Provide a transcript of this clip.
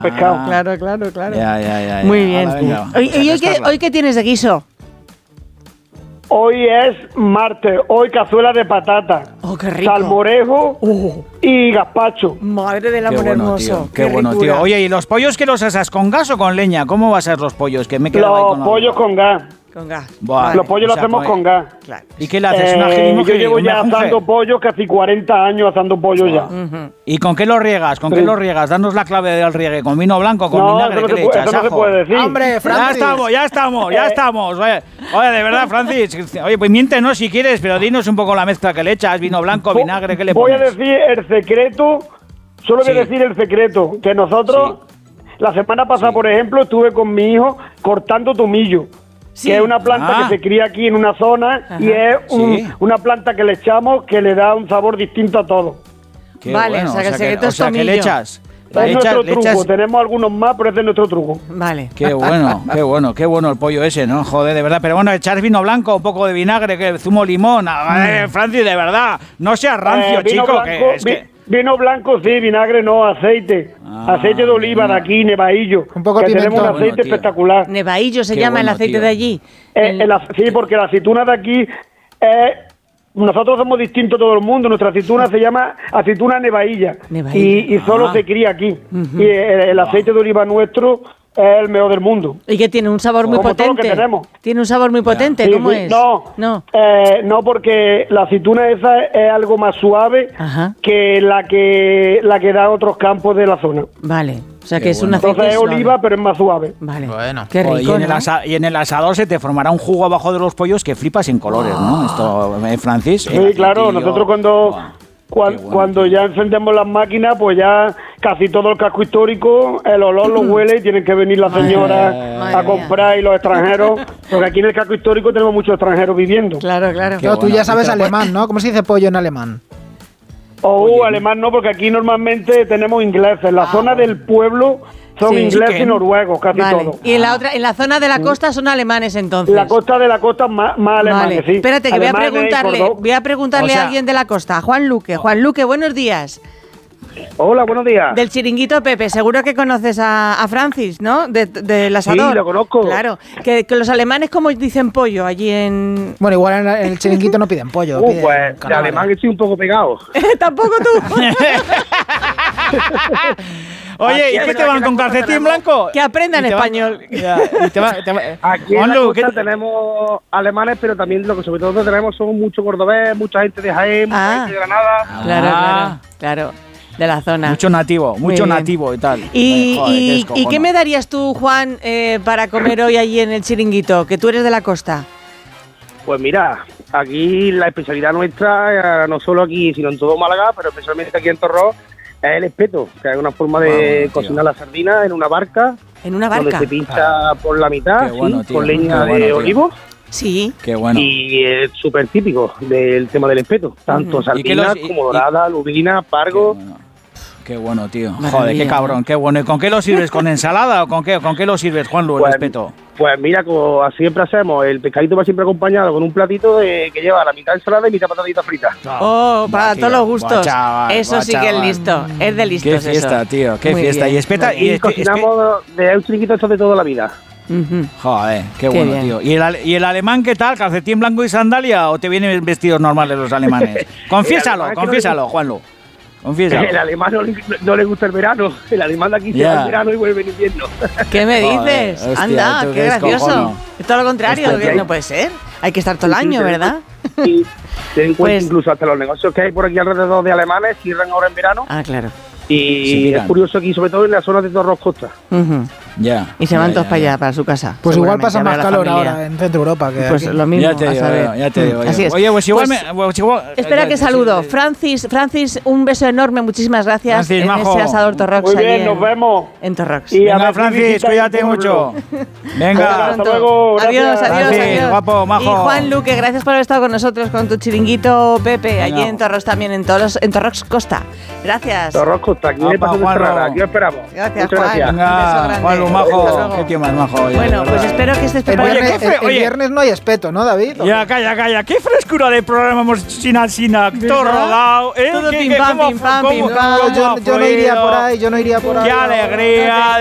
pescado. Claro. Ya. Muy bien. ¿Hoy qué tienes de guiso? Hoy es martes, hoy cazuela de patata. ¡Oh, qué rico! Salmorejo y gazpacho. Madre del amor hermoso. Qué bueno, ricura. tío. Oye, ¿y los pollos que los asas con gas o con leña? ¿Cómo va a ser los pollos? Que me he quedado ahí Los con pollos con gas. Con gas. Buah, Los pollos los hacemos con gas. Claro. ¿Y qué le haces? ¿Una Yo llevo ya asando pollo, casi 40 años asando pollo ya. ¿Y con qué lo riegas? ¿Con qué lo riegas? Danos la clave del riegue. ¿Con vino blanco? ¿Con vinagre? eso ¿Qué le no echas? se ¿Ajo? puede decir. ¡Hombre, Francis! Ya estamos. Oye, de verdad, Francis. Oye, pues miéntenos si quieres, pero dinos un poco la mezcla que le echas. Vino blanco, vinagre, ¿qué le pones? Voy a decir el secreto, solo voy a decir el secreto, que nosotros, la semana pasada, por ejemplo, estuve con mi hijo cortando tomillo. Sí. Que es una planta que se cría aquí en una zona. Ajá. Y es una planta que le echamos que le da un sabor distinto a todo. Qué vale, bueno. o sea que el secreto es tomillo. ¿Qué le echas? Es nuestro truco, tenemos algunos más, pero ese es nuestro truco. Vale. Qué bueno el pollo ese, ¿no? Joder, de verdad. Pero bueno, echar vino blanco, un poco de vinagre, que zumo limón. Francis, de verdad, no seas rancio, chico. Blanco, vino blanco, sí, vinagre no, aceite. Aceite de oliva de aquí, Nevaillo. Un poco que pimentón. tenemos un aceite espectacular. Nevaillo se llama el aceite de allí. Sí, porque la aceituna de aquí nosotros somos distintos a todo el mundo. Nuestra aceituna se llama aceituna Nevailla. Y solo se cría aquí. Y el aceite de oliva nuestro es el mejor del mundo. Y que tiene un sabor muy potente. Todo lo que tenemos. Tiene un sabor muy potente, sí, ¿cómo sí. es? No, porque la aceituna esa es algo más suave que la que da otros campos de la zona. Vale, o sea que es un aceite Entonces es suave. oliva, pero es más suave. Vale, bueno. Qué rico, y en el asador se te formará un jugo abajo de los pollos que flipas en colores, ¿no? Esto, Francis. Sí, claro, nosotros cuando ya encendemos las máquinas, pues ya casi todo el casco histórico, el olor lo huele y tienen que venir las señoras a comprar y los extranjeros, porque aquí en el casco histórico tenemos muchos extranjeros viviendo. Claro. Claro, tú ya sabes alemán, ¿no? ¿Cómo se dice pollo en alemán? Alemán no, porque aquí normalmente tenemos ingleses. En la zona del pueblo son ingleses y noruegos, casi todos. Y en la zona de la costa son alemanes, entonces. La costa de la costa más alemanes, sí. Espérate, que Alemanes, voy a preguntarle a alguien de la costa, a Juan Luque. Juan Luque, buenos días. Hola, buenos días. Del Chiringuito Pepe, seguro que conoces a Francis, ¿no? Del asador. Sí, lo conozco. Claro. Que los alemanes, ¿cómo dicen pollo allí en...? Bueno, igual en el Chiringuito no piden pollo. Pues de alemán estoy un poco pegado. ¿Tampoco tú? Oye, ¿y qué te van con calcetín blanco? Que aprendan español. Aquí en la costa tenemos alemanes, pero también lo que sobre todo tenemos son mucho cordobés, mucha gente de Jaén, mucha gente de Granada. Claro. De la zona. Mucho nativo y tal. ¿Y qué me darías tú, Juan, para comer hoy allí en el Chiringuito? Que tú eres de la costa. Pues mira, aquí la especialidad nuestra, no solo aquí, sino en todo Málaga, pero especialmente aquí en Torrós, es el espeto, que es una forma de cocinar la sardina en una barca. ¿En una barca? Donde se pincha por la mitad, con leña de olivo. Sí. Qué bueno. Y es súper típico del tema del espeto. Tanto sardina como dorada, lubina, pargo. Qué bueno, tío. Joder, qué cabrón, qué bueno. ¿Y con qué lo sirves? ¿Con ensalada o con qué lo sirves, Juanlu, el espeto? Pues mira, como siempre hacemos, el pescadito va siempre acompañado con un platito que lleva la mitad ensalada y mitad patatita frita. Para todos los gustos. Eso sí que es listo. Es de listos. Qué fiesta, tío, qué fiesta. Y espeta. Y cocinamos de un chiringuito esto de toda la vida. Joder, qué bueno, tío. ¿Y el alemán qué tal? ¿Calcetín blanco y sandalia o te vienen vestidos normales los alemanes? Confiésalo, Juanlu. Confiésalo. El alemán no le gusta el verano. El alemán de aquí se va en verano y vuelve en invierno. ¿Qué me dices? Joder, hostia, anda, qué gracioso. Es todo lo contrario, no puede ser. Hay que estar todo el año, ¿verdad? Sí, ten en cuenta incluso hasta los negocios que hay por aquí alrededor de alemanes cierran ahora en verano. Ah, claro. Y es curioso aquí, sobre todo en la zona de Torrós Costa. Y se van todos para allá, para su casa. Pues igual pasa más calor ahora en Centro Europa que pues aquí. Lo mismo, ya te digo. Así es. Oye, pues igual espera que saludo. Francis, un beso enorme, muchísimas gracias. Francis, en majo. ese asador Torrox. Muy bien, nos vemos. En Torrox. Venga, Francis, cuídate mucho. Venga, hasta luego. Adiós. Guapo, majo. Y Juan Luque, gracias por haber estado con nosotros con tu Chiringuito Pepe, allí en Torrox también, en Torrox Costa. Gracias. Torrox Costa, aquí me paso de Ferrara, aquí esperamos. Gracias, Muchas Juan. gracias. Un beso grande. Juanlu, majo. Qué tío más majo. Bueno, pues espero que estés preparado. El viernes no hay espeto, ¿no, David? Ya, calla. Qué frescura de programa hemos sin todo rodado. Todo pim pam, pim pam, pim pam. Yo no iría por ahí, Qué alegría.